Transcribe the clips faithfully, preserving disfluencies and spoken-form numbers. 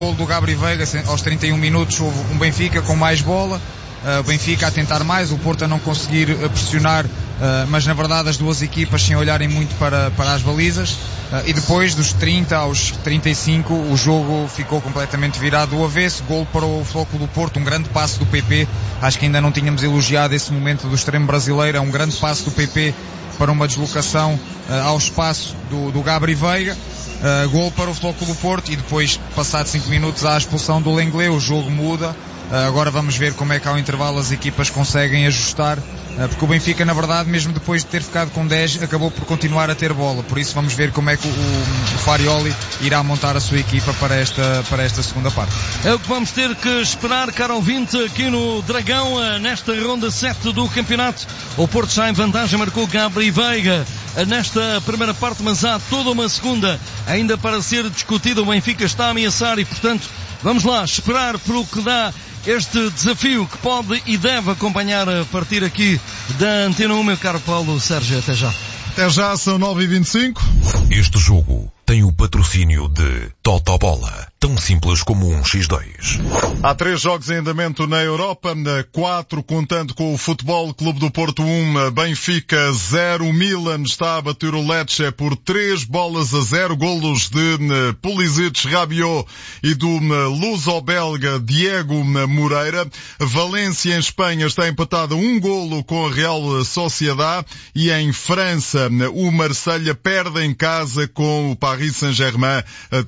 gol do Gabri Veiga, aos trinta e um minutos houve um Benfica com mais bola, o Benfica a tentar mais, o Porto a não conseguir pressionar, mas na verdade as duas equipas sem olharem muito para, para as balizas, e depois dos trinta aos trinta e cinco o jogo ficou completamente virado do avesso. Gol para o Futebol Clube do Porto, um grande passo do P P, acho que ainda não tínhamos elogiado esse momento do extremo brasileiro, é um grande passo do P P para uma deslocação ao espaço do, do Gabri Veiga. Uh, gol para o Futebol Clube do Porto, e depois, passados cinco minutos, há a expulsão do Lenglet, o jogo muda. Uh, agora vamos ver como é que ao intervalo as equipas conseguem ajustar, uh, porque o Benfica, na verdade, mesmo depois de ter ficado com dez, acabou por continuar a ter bola. Por isso vamos ver como é que o, o, o Farioli irá montar a sua equipa para esta, para esta segunda parte. É o que vamos ter que esperar, caro ouvinte, aqui no Dragão, nesta ronda sete do campeonato. O Porto já em vantagem, marcou Gabri Veiga nesta primeira parte, mas há toda uma segunda ainda para ser discutida. O Benfica está a ameaçar e, portanto, vamos lá esperar por o que dá este desafio que pode e deve acompanhar a partir aqui da Antena um, meu caro Paulo Sérgio. Até já. Até já, são nove e vinte e cinco. Este jogo tem o patrocínio de Totobola, tão simples como um xis dois. Há três jogos em andamento na Europa, quatro contando com o Futebol Clube do Porto um, Benfica zero, Milan está a bater o Lecce por três bolas a zero, golos de Pulisic, Rabiot e do luso-belga Diego Moreira. Valência em Espanha está empatada um golo com a Real Sociedad, e em França o Marselha perde em casa com o Paris Saint-Germain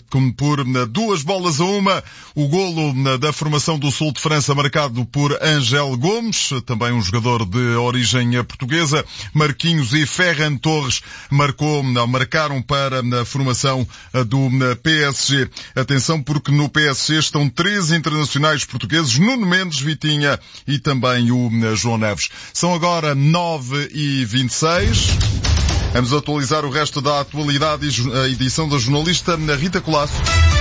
por duas bolas a uma. O golo da formação do sul de França marcado por Ángel Gomes, também um jogador de origem portuguesa. Marquinhos e Ferran Torres marcou, marcaram para a formação do P S G. Atenção, porque no P S G estão três internacionais portugueses, Nuno Mendes, Vitinha e também o João Neves. São agora nove e vinte e seis. Vamos atualizar o resto da atualidade e a edição da jornalista Rita Colasso.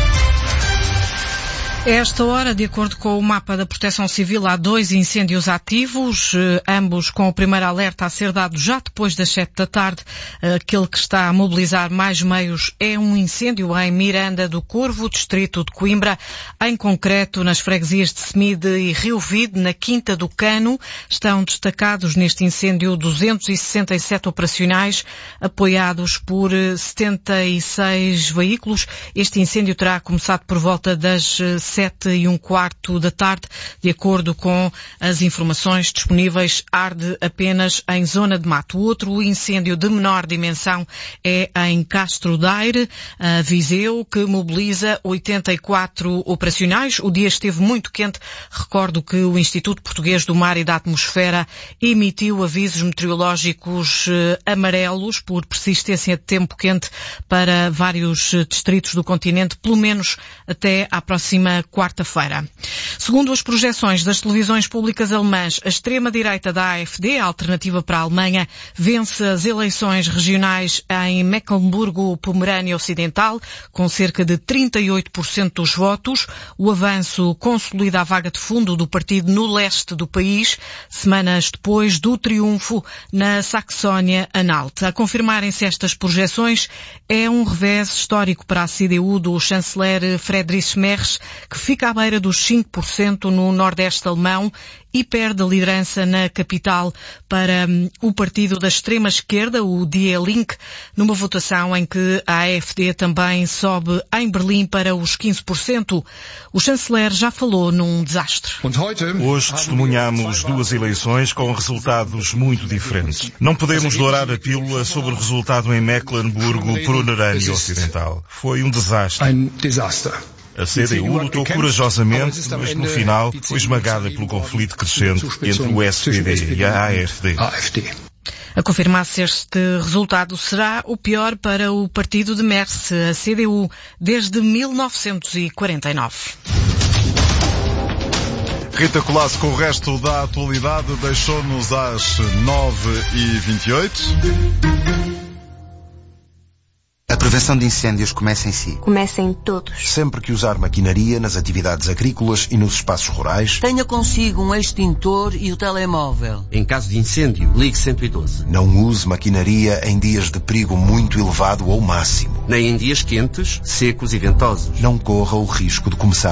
A esta hora, de acordo com o mapa da Proteção Civil, há dois incêndios ativos, ambos com o primeiro alerta a ser dado já depois das sete da tarde. Aquele que está a mobilizar mais meios é um incêndio em Miranda do Corvo, distrito de Coimbra, em concreto nas freguesias de Semide e Rio Vide, na Quinta do Cano. Estão destacados neste incêndio duzentos e sessenta e sete operacionais, apoiados por setenta e seis veículos. Este incêndio terá começado por volta das sete e um quarto da tarde. De acordo com as informações disponíveis, arde apenas em zona de mato. O outro incêndio de menor dimensão é em Castro Daire, Viseu, que mobiliza oitenta e quatro operacionais. O dia esteve muito quente. Recordo que o Instituto Português do Mar e da Atmosfera emitiu avisos meteorológicos amarelos por persistência de tempo quente para vários distritos do continente, pelo menos até à próxima quarta-feira. Segundo as projeções das televisões públicas alemãs, a extrema-direita da A F D, a Alternativa para a Alemanha, vence as eleições regionais em Mecklemburgo-Pomerânia Ocidental, com cerca de trinta e oito por cento dos votos. O avanço consolida a vaga de fundo do partido no leste do país, semanas depois do triunfo na Saxónia-Anhalt. A confirmarem-se estas projeções, é um revés histórico para a C D U do chanceler Friedrich Merz, que fica à beira dos cinco por cento no nordeste alemão e perde a liderança na capital para um, o partido da extrema-esquerda, o Die Linke, numa votação em que a A F D também sobe em Berlim para os quinze por cento. O chanceler já falou num desastre. Hoje testemunhamos duas eleições com resultados muito diferentes. Não podemos dourar a pílula sobre o resultado em Mecklemburgo-Pomerânia Ocidental. Foi um desastre. A C D U lutou corajosamente, mas no final foi esmagada pelo conflito crescente entre o S P D e a A F D. A confirmar-se este resultado, será o pior para o partido de Merz, a C D U, desde mil novecentos e quarenta e nove. Rita Colasso com o resto da atualidade deixou-nos às nove e vinte e oito. A prevenção de incêndios começa em si. Começa em todos. Sempre que usar maquinaria nas atividades agrícolas e nos espaços rurais, tenha consigo um extintor e o telemóvel. Em caso de incêndio, ligue cento e doze. Não use maquinaria em dias de perigo muito elevado ou máximo. nem em dias quentes, secos e ventosos. Não corra o risco de começar